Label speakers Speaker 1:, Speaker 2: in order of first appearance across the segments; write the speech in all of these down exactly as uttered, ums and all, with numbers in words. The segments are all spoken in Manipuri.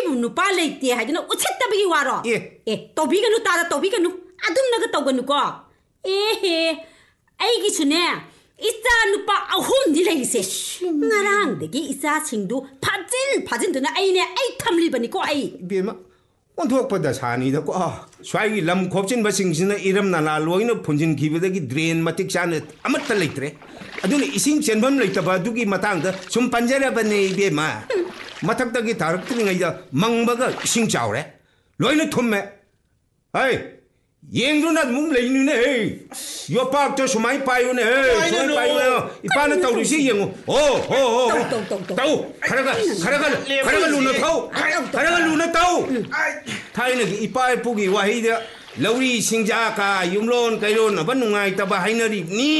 Speaker 1: ꯑꯩꯕꯨ ꯅꯨꯄꯥ ꯂꯩꯇꯦ ꯍꯥꯏꯗꯨꯅ ꯎꯁꯤꯠꯇꯕꯒꯤ ꯋꯥꯔꯣ
Speaker 2: ꯑꯦ
Speaker 1: ꯑꯦ ꯇꯧꯕꯤꯒꯅꯨ ꯇꯥꯗ ꯇꯧꯕꯤꯒꯅꯨ ꯑꯗꯨꯝꯅꯒ ꯇꯧꯒꯅꯨꯀꯣ ꯑꯦꯍꯦ ꯑꯩꯒꯤꯁꯨꯅꯦ ꯏꯆꯥ ꯅꯨꯄꯥ ꯑꯍꯨꯝꯗꯤ ꯂꯩꯔꯤꯁꯦ ꯉꯔꯥꯡꯗꯒꯤ ꯏꯆꯥꯁꯤꯡꯗꯨ ꯐꯥꯖꯤꯟ ꯐꯥꯖꯤꯟꯗꯨꯅ ꯑꯩꯅꯦ ꯑꯩ ꯊꯝꯂꯤꯕꯅꯤꯀꯣ ꯑꯩ
Speaker 2: ꯏꯕꯦꯝꯃ ꯑꯣꯟꯊꯣꯛꯄꯗ ꯁꯥꯅꯤꯗꯀꯣ ꯁ꯭ꯋꯥꯏꯒꯤ ꯂꯝ ꯈꯣꯞꯆꯤꯟꯕꯁꯤꯡꯁꯤꯅ ꯏꯔꯝ ꯅꯂꯥ ꯂꯣꯏꯅ ꯐꯨꯟꯖꯤꯟꯈꯤꯕꯗꯒꯤ ꯗ꯭ꯔꯦꯟ ꯃꯇꯤꯛ ꯆꯥꯅ ꯑꯃꯠꯇ ꯂꯩꯇ꯭ꯔꯦ ꯑꯗꯨꯅ ꯏꯁꯤꯡ ꯆꯦꯟꯐꯝ ꯂꯩꯇꯕ ꯑꯗꯨꯒꯤ ꯃꯇꯥꯡꯗ ꯁꯨꯝ ꯄꯟꯖꯔꯕꯅꯦ ꯏꯕꯦꯝꯃ ꯃꯊꯛꯇꯒꯤ ꯇꯥꯔꯛꯇ꯭ꯔꯤꯉꯩꯗ ꯃꯪꯕꯒ ꯏꯁꯤꯡ ꯆꯥꯎꯔꯦ ꯂꯣꯏꯅ ꯊꯨꯝꯃꯦ ꯍꯩ ꯌꯦꯡꯗꯨꯅ ꯑꯗꯨꯝ ꯂꯩꯅꯨꯅꯦ ꯍꯩ ꯌꯣꯄꯥꯛꯇꯣ ꯁꯨꯃꯥꯏꯅ ꯄꯥꯏꯌꯨꯅꯦ ꯍꯩ ꯁꯨꯃꯥꯏꯅ ꯄꯥꯏꯌꯨꯅꯦ ꯏꯄꯥꯅ ꯇꯧꯔꯤꯁꯤ ꯌꯦꯡꯉꯨ ꯑꯣ ꯍꯣ ꯍꯣ ꯇꯧ ꯈꯔꯒ ꯈꯔꯒ ꯈꯔꯒ ꯂꯨꯅ ꯊꯧ ꯈꯔꯒ ꯂꯨꯅ ꯇꯧ ꯊꯥꯏꯅꯒꯤ ꯏꯄꯥ ꯏꯄꯨꯒꯤ ꯋꯥꯍꯩꯗ ꯂꯧꯔꯤ ꯁꯤꯡꯖꯥ ꯀꯥ ꯌꯨꯝꯂꯣꯟ ꯀꯩꯔꯣꯟꯅꯕ ꯅꯨꯡꯉꯥꯏꯇꯕ ꯍꯥꯏꯅꯔꯤꯕꯅꯤ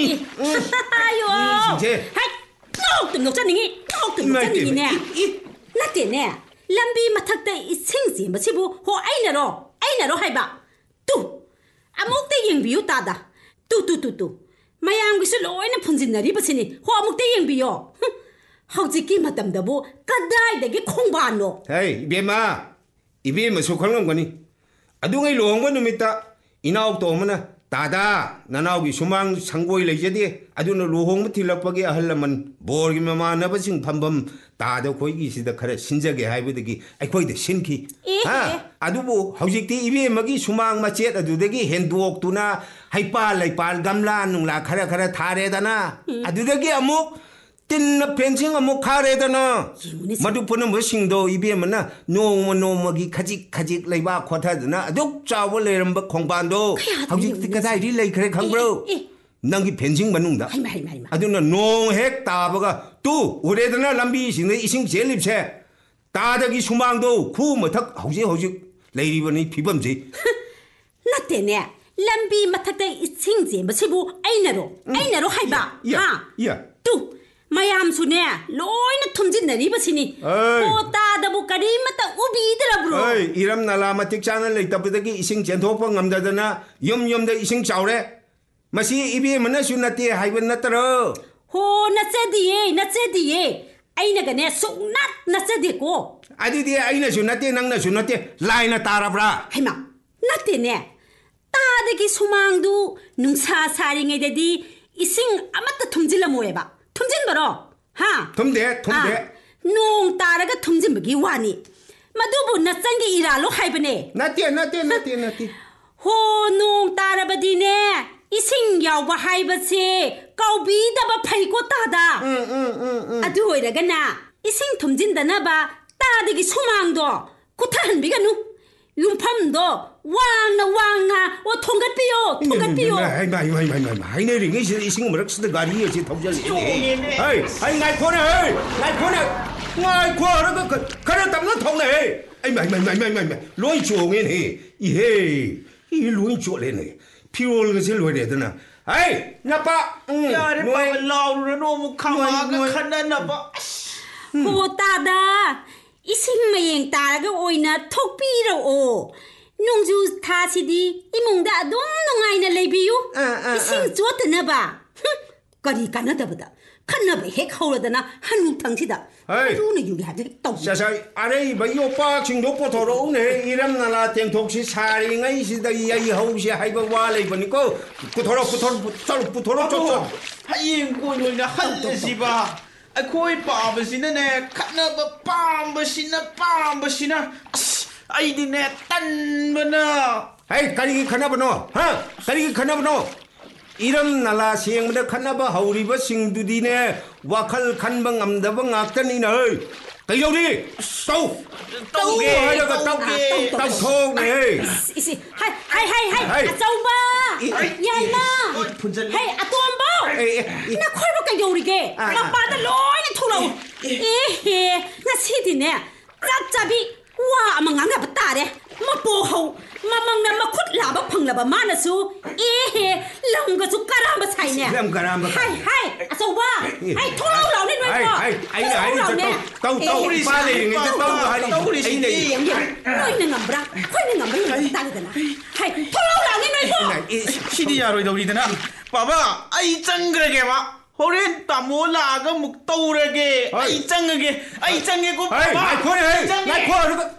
Speaker 1: ꯑꯌꯣ ꯍꯩ ꯅꯣꯛꯇꯨꯝ ꯅꯣꯛꯆꯅꯤꯡꯉꯤ ꯅꯣꯛꯇꯨꯝ ꯅꯣꯛꯆꯅꯤꯡꯉꯤꯅꯦ ꯅꯠꯇꯦꯅꯦ ꯂꯝꯕꯤ ꯃꯊꯛꯇ ꯏꯁꯤꯡ ꯆꯦꯟꯕꯁꯤꯕꯨ ꯍꯣ ꯑꯩꯅꯔꯣ ꯑꯩꯅꯔꯣ ꯍꯥꯏꯕ ꯇꯨ ꯑꯃꯨꯛꯇ ꯌꯦꯡꯕꯤꯌꯨ ꯇꯥꯗ ꯇꯨ ꯇꯨ ꯇꯨ ꯇꯨ ꯃꯌꯥꯝꯒꯤꯁꯨ ꯂꯣꯏꯅ ꯐꯨꯟꯖꯤꯟꯅꯔꯤꯕꯁꯤꯅꯤ ꯍꯣ ꯑꯃꯨꯛꯇ ꯌꯦꯡꯕꯤꯌꯣ ꯍꯧꯖꯤꯛꯀꯤ ꯃꯇꯝꯗꯕꯨ ꯀꯗꯥꯏꯗꯒꯤ ꯈꯣꯡꯕꯥꯟꯅꯣ
Speaker 2: ꯍꯩ ꯏꯕꯦꯝꯃ ꯏꯕꯦꯝꯃꯁꯨ ꯈꯪꯂꯝꯒꯅꯤ ꯑꯗꯨꯉꯩ ꯂꯨꯍꯣꯡꯕ ꯅꯨꯃꯤꯠꯇ ꯏꯅꯥꯎ ꯇꯣꯝꯕꯅ ꯇꯥꯗꯥ ꯅꯅꯥꯎꯒꯤ ꯁꯨꯃꯥꯡ ꯁꯪꯒꯣꯏ ꯂꯩꯖꯗꯦ ꯑꯗꯨꯅ ꯂꯨꯍꯣꯡꯕ ꯊꯤꯜꯂꯛꯄꯒꯤ ꯑꯍꯜ ꯂꯃꯟ ꯕꯣꯔꯒꯤ ꯃꯃꯥꯟꯅꯕꯁꯤꯡ ꯐꯝꯐꯝ ꯇꯥꯗ ꯑꯩꯈꯣꯏꯒꯤꯁꯤꯗ ꯈꯔ ꯁꯤꯟꯖꯒꯦ ꯍꯥꯏꯕꯗꯒꯤ ꯑꯩꯈꯣꯏꯗ ꯁꯤꯟꯈꯤ ꯑꯗꯨꯕꯨ ꯍꯧꯖꯤꯛꯇꯤ ꯏꯕꯦꯝꯃꯒꯤ ꯁꯨꯃꯥꯡ ꯃꯆꯦꯠ ꯑꯗꯨꯗꯒꯤ ꯍꯦꯟꯗꯣꯛꯇꯨꯅ ꯍꯩꯄꯥꯜ ꯂꯩꯄꯥꯜ ꯒꯝꯂꯥ ꯅꯨꯡꯂꯥ ꯈꯔ ꯈꯔ ꯊꯥꯔꯦꯗꯅ ꯑꯗꯨꯗꯒꯤ ꯑꯃꯨꯛ ꯇꯤꯟꯅ ꯐꯦꯟꯁꯤꯡ ꯑꯃꯨꯛ ꯈꯥꯔꯦꯗꯅ ꯃꯗꯨ ꯄꯨꯝꯅꯃꯛꯁꯤꯡꯗꯣ ꯏꯕꯦꯝꯃꯅ ꯅꯣꯡꯃ ꯅꯣꯡꯃꯒꯤ ꯈꯖꯤꯛ ꯈꯖꯤꯛ ꯂꯩꯕꯥꯛ ꯈꯣꯊꯗꯨꯅ ꯑꯗꯨꯛ ꯆꯥꯎꯕ ꯂꯩꯔꯝꯕ ꯈꯣꯡꯕꯥꯟꯗꯣ ꯍꯧꯖꯤꯛꯇꯤ ꯀꯗꯥꯏꯗꯤ ꯂꯩꯈ꯭ꯔꯦ ꯈꯪꯕ꯭ꯔꯣ ꯅꯪꯒꯤ ꯐꯦꯟꯁꯤꯡ ꯃꯅꯨꯡꯗ ꯑꯗꯨꯅ ꯅꯣꯡ ꯍꯦꯛ ꯇꯥꯕꯒ ꯇꯨ ꯎꯔꯦꯗꯅ ꯂꯝꯕꯤꯁꯤꯡꯗ ꯏꯁꯤꯡ ꯆꯦꯜꯂꯤꯕꯁꯦ ꯇꯥꯗꯒꯤ ꯁꯨꯃꯥꯡꯗꯣ ꯈꯨ ꯃꯊꯛ ꯍꯧꯖꯤꯛ ꯍꯧꯖꯤꯛ ꯂꯩꯔꯤꯕꯅꯤ ꯐꯤꯕꯝꯁꯤ
Speaker 1: ꯅꯠꯇꯦꯅꯦ ꯂꯝꯕꯤ ꯃꯊꯛꯇ ꯏꯁꯤꯡ ꯆꯦꯟꯕꯁꯤꯕꯨ ꯑꯩꯅꯔꯣ ꯑꯩꯅꯔꯣ ꯍꯥꯏꯕ ꯍꯥ ꯇꯨ ꯃꯌꯥꯝꯁꯨꯅꯦ ꯂꯣꯏꯅ ꯊꯨꯝꯖꯤꯟꯅꯔꯤꯕꯁꯤꯅꯤ ꯍꯣ ꯇꯥꯗꯕꯨ ꯀꯔꯤꯃꯠꯇ ꯎꯕꯤꯗ꯭ꯔꯕ꯭ꯔꯣ
Speaker 2: ꯏꯔꯝ ꯅꯂꯥ ꯃꯇꯤꯛ ꯆꯥꯅ ꯂꯩꯇꯕꯗꯒꯤ ꯏꯁꯤꯡ ꯆꯦꯟꯊꯣꯛꯄ ꯉꯝꯗꯗꯅ ꯌꯨꯝ ꯌꯨꯝꯗ ꯏꯁꯤꯡ ꯆꯥꯎꯔꯦ ꯃꯁꯤ ꯏꯕꯦꯝꯃꯅꯁꯨ ꯅꯠꯇꯦ ꯍꯥꯏꯕ ꯅꯠꯇ꯭ꯔꯣ
Speaker 1: ꯍꯣ ꯅꯠꯆꯗꯤꯌꯦ ꯅꯠꯆꯗꯤꯌꯦ ꯑꯩꯅꯒꯅꯦ ꯁꯨꯡꯅꯠ ꯅꯠꯆꯗꯦꯀꯣ
Speaker 2: ꯑꯗꯨꯗꯤ ꯑꯩꯅꯁꯨ ꯅꯠꯇꯦ ꯅꯪꯅꯁꯨ ꯅꯠꯇꯦ ꯂꯥꯏꯅ ꯇꯥꯔꯕ꯭ꯔꯥ
Speaker 1: ꯍꯩꯃꯥ ꯅꯠꯇꯦꯅꯦ ꯇꯥꯗꯒꯤ ꯁꯨꯃꯥꯡꯗꯨ ꯅꯨꯡꯁꯥ ꯁꯥꯔꯤꯉꯩꯗꯗꯤ ꯏꯁꯤꯡ ꯑꯃꯠꯇ ꯊꯨꯝꯖꯤꯜꯂꯝꯃꯣꯏꯕ ꯊꯨꯝꯖꯤꯟꯕꯔꯣ ꯍꯥ
Speaker 2: ꯊꯨꯝꯗꯦ ꯊꯨꯝꯗꯦ
Speaker 1: ꯅꯣꯡ ꯇꯥꯔꯒ ꯊꯨꯝꯖꯤꯟꯕꯒꯤ ꯋꯥꯅꯤ ꯃꯗꯨꯕꯨ ꯅꯆꯪꯒꯤ ꯏꯔꯥꯜꯂꯣ ꯍꯥꯏꯕꯅꯦ
Speaker 2: ꯅꯠꯇꯦ ꯅꯠꯇꯦ ꯅꯠꯇꯦ ꯅꯠꯇꯦ
Speaker 1: ꯍꯣ ꯅꯣꯡ ꯇꯥꯔꯕꯗꯤꯅꯦ ꯏꯁꯤꯡ ꯌꯥꯎꯕ ꯍꯥꯏꯕꯁꯦ ꯀꯥꯎꯕꯤꯗꯕ ꯐꯩꯀꯣ ꯇꯥꯗ ꯑꯗꯨ ꯑꯣꯏꯔꯒꯅ ꯏꯁꯤꯡ ꯊꯨꯝꯖꯤꯟꯗꯅꯕ ꯇꯥꯗꯒꯤ ꯁꯨꯃꯥꯡꯗꯣ ꯀꯨꯊꯍꯟꯕꯤꯒꯅꯨ ꯌꯨꯝꯐꯝꯗꯣ ꯋꯥꯡꯅ ꯋꯥꯡꯅ ꯑꯣ ꯊꯣꯡꯒꯠꯄꯤꯌꯣ ꯊꯣꯡꯒꯠꯄꯤꯌꯣ
Speaker 2: ꯍꯥꯏꯅꯔꯤꯉꯩꯁꯤꯗ ꯏꯁꯤꯡ ꯃꯔꯛꯁꯤꯗ ꯒꯥꯔꯤ ꯑꯁꯤ ꯊꯧꯖꯜꯂꯤꯅꯦ ꯍꯩ ꯍꯩ ꯉꯥꯏꯈꯣꯅꯦ ꯍꯩ ꯉꯥꯏꯈꯣꯅꯦ ꯉꯥꯏꯈꯣ ꯍꯥꯏꯔꯒ ꯈꯔ ꯇꯞꯅ ꯊꯧꯅꯦ ꯍꯩ ꯑꯩ ꯃꯥꯏ ꯃꯥꯏ ꯃꯥꯏ ꯃꯥꯏ ꯃꯥꯏ ꯂꯣꯏ ꯆꯣꯡꯉꯦꯅꯦ ꯏꯍꯦ ꯏ ꯂꯣꯏ ꯆꯣꯠꯂꯦꯅꯦ ꯐꯤꯔꯣꯜꯒꯁꯦ ꯂꯣꯏꯔꯦꯗꯅ ꯍꯩ ꯅꯄꯥ
Speaker 3: ꯌꯥꯔꯦ ꯕꯥꯕꯥ ꯂꯥꯎꯔꯨꯔꯅꯨ ꯑꯃꯨꯛ ꯈꯪꯉꯛꯑꯒ ꯈꯟꯅꯅꯕ
Speaker 1: ꯍꯣ ꯇꯥꯗ ꯏꯁꯤꯡ ꯃꯌꯦꯡ ꯇꯥꯔꯒ ꯑꯣꯏꯅ ꯊꯣꯛꯄꯤꯔꯛꯑꯣ ꯅꯣꯡꯖꯨ ꯊꯥꯁꯤꯗꯤ ꯏꯃꯨꯡꯗ ꯑꯗꯨꯝ ꯅꯨꯡꯉꯥꯏꯅ ꯂꯩꯕꯤꯌꯨ ꯏꯁꯤꯡ ꯆꯣꯠꯇꯅꯕ ꯀꯔꯤ ꯀꯥꯟꯅꯗꯕꯗ ꯈꯟꯅꯕ ꯍꯦꯛ ꯍꯧꯔꯗꯅ ꯍꯅꯨꯊꯪꯁꯤꯗ ꯑꯗꯨꯅ ꯌꯨꯒꯤ ꯍꯥꯏꯕꯗꯤ ꯇꯧ
Speaker 2: ꯑꯔꯩꯕ ꯌꯣꯄꯥꯛꯁꯤꯡꯗꯣ ꯄꯨꯊꯣꯔꯛꯎꯅꯦ ꯏꯔꯝ ꯅꯂꯥ ꯇꯦꯡꯊꯣꯛꯁꯤ ꯁꯥꯔꯤꯉꯩꯁꯤꯗ ꯌꯩꯍꯧꯁꯤ ꯍꯥꯏꯕ ꯋꯥ ꯂꯩꯕꯅꯤꯀꯣ ꯄꯨꯊꯣꯔꯛ ꯄꯨꯊꯣꯔꯛ ꯄꯨꯊꯣꯔꯛ
Speaker 3: ꯍꯌꯦꯡ ꯀꯣꯟ ꯑꯣꯏꯅ ꯍꯟꯂꯁꯤꯕ ꯑꯩꯈꯣꯏ ꯄꯥꯕꯁꯤꯅꯅꯦ ꯈꯠꯅꯕ ꯄꯥꯝꯕꯁꯤꯅ ꯄꯥꯝꯕꯁꯤꯅ ꯑꯁ ꯑꯩꯗꯤꯅꯦ ꯇꯟꯕꯅ
Speaker 2: ꯍꯩ ꯀꯔꯤꯒꯤ ꯈꯠꯅꯕꯅꯣ ꯍꯥ ꯀꯔꯤꯒꯤ ꯈꯠꯅꯕꯅꯣ 이름 나라 시행문에 칸나바 하우리바 싱두디네 와칼 칸방 암다방 악단이네 가요리 또
Speaker 3: 또게
Speaker 2: 하려고
Speaker 3: 또게
Speaker 2: 또네
Speaker 1: 이씨 하이 하이 하이 하이 아싸우바 야이마 헤이 아또안바 나 콜바까 요리게 나 빠다 로이네 토라우 에헤 나 시디네 짭짭이 와 아마 ꯉꯥꯡꯅꯕ ꯇꯥꯔꯦ ꯃꯄꯣꯍꯧ ꯃꯃꯪꯅ ꯃꯈꯨꯠ ꯂꯥꯕ ꯐꯪꯂꯕ ꯃꯥꯅꯁꯨ ꯑꯦꯍꯦ ꯂꯝꯒꯁꯨ ꯀꯔꯥꯝꯕ ꯁꯥꯏꯅꯦ
Speaker 2: ꯂꯝ ꯀꯔꯥꯝꯕ
Speaker 1: ꯍꯥꯏ ꯍꯥꯏ ꯑꯆꯧꯕ ꯍꯥꯏ ꯊꯣꯛꯂꯥꯎ ꯂꯥꯎꯅꯦ ꯅꯣꯏꯀꯣ
Speaker 2: ꯑꯩꯅ ꯍꯥꯏꯔꯤꯁꯦ ꯇꯧ ꯇꯧ ꯏꯄꯥ ꯂꯩꯔꯤꯉꯩꯗ ꯇꯧ ꯍꯥꯏꯔꯤꯁꯦ
Speaker 1: ꯅꯣꯏꯅ ꯉꯝꯕ꯭ꯔꯥ ꯑꯩꯈꯣꯏꯅ ꯉꯝꯕ꯭ꯔꯥ ꯉꯝꯕ ꯇꯥꯔꯦꯗꯅ ꯍꯥꯏ ꯊꯣꯛꯂꯥꯎ ꯂꯥꯎꯅꯦ ꯅꯣꯏꯀꯣ
Speaker 3: 시디 야로이더리드나 봐봐 아이 짱그러게 봐 호렌 따모 라가 묵 떠오르게 아이 짱하게 아이 짱하고
Speaker 2: 아이 아이 코네 아이 코네